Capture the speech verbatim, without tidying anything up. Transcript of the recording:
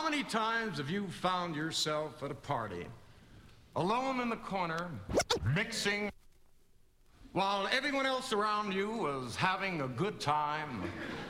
many times have you found yourself at a party, alone in the corner, mixing, while everyone else around you was having a good time,